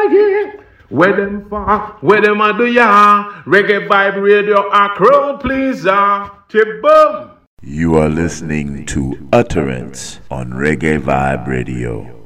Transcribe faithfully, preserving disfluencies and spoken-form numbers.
yeah. Where them far, where them a do ya? Reggae Vibe Radio, a crowd pleaser. Chip-boom. You are listening to Utterance on Reggae Vibe Radio.